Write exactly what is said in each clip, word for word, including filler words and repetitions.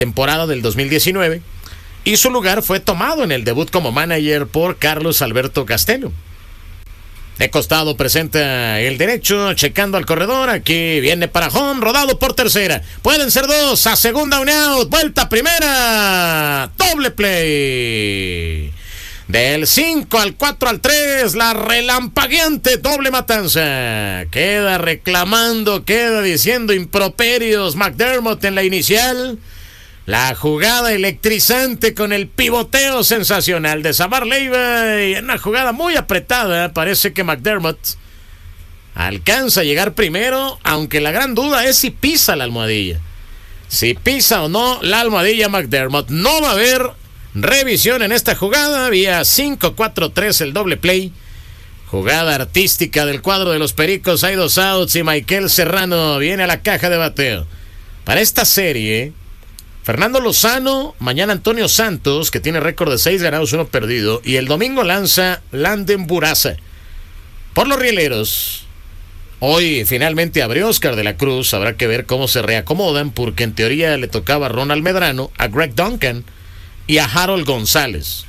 temporada del dos mil diecinueve y su lugar fue tomado en el debut como manager por Carlos Alberto Castelo. De costado presenta el derecho, checando al corredor, aquí viene para home, rodado por tercera, pueden ser dos, a segunda un out, vuelta primera, doble play. Del cinco al cuatro al tres, la relampagueante doble matanza. Queda reclamando, queda diciendo improperios McDermott en la inicial. La jugada electrizante con el pivoteo sensacional de Samar Leiva y en una jugada muy apretada. Parece que McDermott alcanza a llegar primero, aunque la gran duda es si pisa la almohadilla. Si pisa o no la almohadilla McDermott. No va a haber revisión en esta jugada. Vía cinco cuatro tres el doble play. Jugada artística del cuadro de los Pericos. Hay dos outs y Michael Serrano viene a la caja de bateo. Para esta serie, Fernando Lozano, mañana Antonio Santos, que tiene récord de seis ganados, uno perdido, y el domingo lanza Landen Buraza. Por los rieleros, hoy finalmente abrió Oscar de la Cruz. Habrá que ver cómo se reacomodan, porque en teoría le tocaba a Ronald Medrano, a Greg Duncan y a Harold González.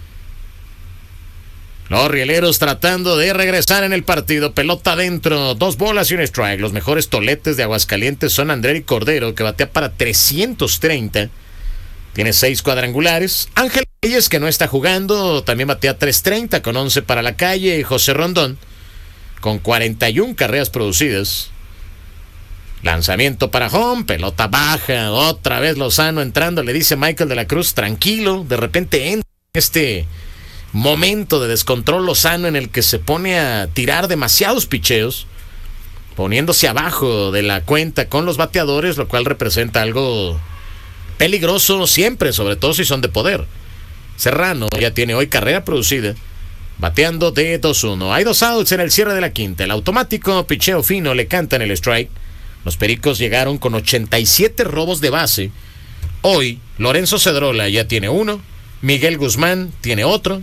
Los rieleros tratando de regresar en el partido. Pelota adentro, dos bolas y un strike. Los mejores toletes de Aguascalientes son Andreri Cordero, que batea para trescientos treinta. Tiene seis cuadrangulares. Ángel Reyes, que no está jugando, también batea trescientos treinta con once para la calle. Y José Rondón, con cuarenta y una carreras producidas. Lanzamiento para home, pelota baja. Otra vez Lozano entrando. Le dice Michael de la Cruz, tranquilo. De repente entra este momento de descontrol Lozano en el que se pone a tirar demasiados picheos, poniéndose abajo de la cuenta con los bateadores, lo cual representa algo peligroso siempre, sobre todo si son de poder. Serrano ya tiene hoy carrera producida, bateando de dos uno. Hay dos outs en el cierre de la quinta. El automático picheo fino le canta en el strike. Los Pericos llegaron con ochenta y siete robos de base. Hoy Lorenzo Cedrola ya tiene uno, Miguel Guzmán tiene otro,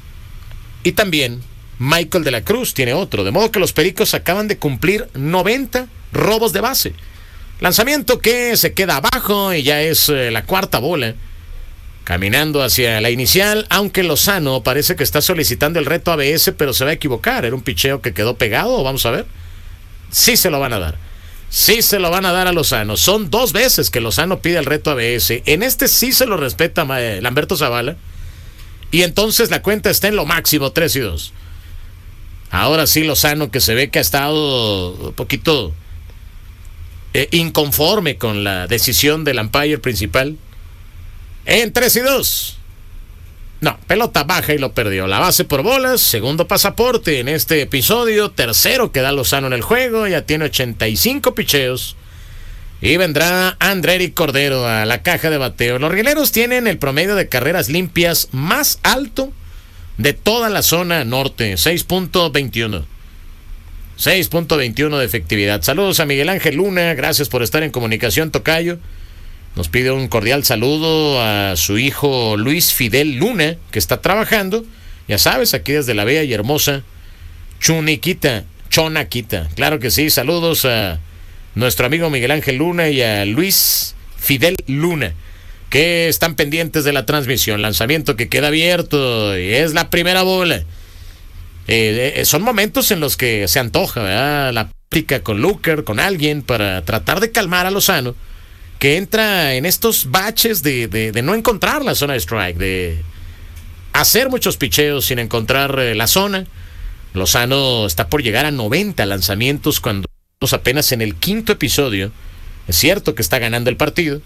y también Michael de la Cruz tiene otro. De modo que los Pericos acaban de cumplir noventa robos de base. Lanzamiento que se queda abajo y ya es eh, la cuarta bola. Caminando hacia la inicial, aunque Lozano parece que está solicitando el reto A B S, pero se va a equivocar. Era un picheo que quedó pegado, vamos a ver. Sí se lo van a dar. Sí se lo van a dar a Lozano. Son dos veces que Lozano pide el reto A B S. En este sí se lo respeta eh, Lamberto Zavala. Y entonces la cuenta está en lo máximo, tres y dos. Ahora sí Lozano, que se ve que ha estado un poquito eh, inconforme con la decisión del umpire principal. En tres y dos. No, pelota baja y lo perdió. La base por bolas, segundo pasaporte en este episodio, tercero que da Lozano en el juego, ya tiene ochenta y cinco picheos. Y vendrá Andreri Cordero a la caja de bateo. Los rieleros tienen el promedio de carreras limpias más alto de toda la zona norte, seis punto veintiuno. seis punto veintiuno de efectividad. Saludos a Miguel Ángel Luna, gracias por estar en comunicación, tocayo. Nos pide un cordial saludo a su hijo Luis Fidel Luna, que está trabajando, ya sabes, aquí desde la bella y hermosa Chuniquita, Chonaquita. Claro que sí, saludos a nuestro amigo Miguel Ángel Luna y a Luis Fidel Luna, que están pendientes de la transmisión. Lanzamiento que queda abierto y es la primera bola. Eh, eh, son momentos en los que se antoja, ¿verdad?, la plática con Luker, con alguien, para tratar de calmar a Lozano, que entra en estos baches de, de, de no encontrar la zona de strike, de hacer muchos picheos sin encontrar eh, la zona. Lozano está por llegar a noventa lanzamientos cuando estamos apenas en el quinto episodio. Es cierto que está ganando el partido,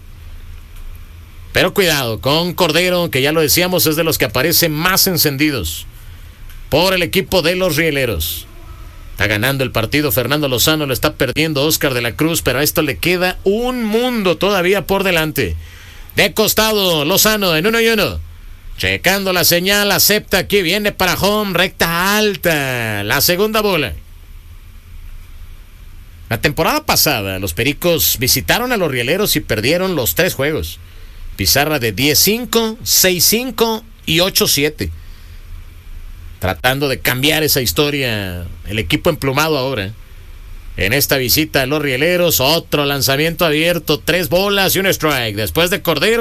pero cuidado con Cordero, que ya lo decíamos, es de los que aparecen más encendidos por el equipo de los rieleros. Está ganando el partido Fernando Lozano, lo está perdiendo Oscar de la Cruz, pero a esto le queda un mundo todavía por delante. De costado, Lozano en uno y uno. Checando la señal, acepta, aquí viene para home, recta alta, la segunda bola. La temporada pasada, los Pericos visitaron a los rieleros y perdieron los tres juegos. Pizarra de diez cinco, seis cinco y ocho siete. Tratando de cambiar esa historia, el equipo emplumado ahora. En esta visita a los rieleros, otro lanzamiento abierto, tres bolas y un strike. Después de Cordero,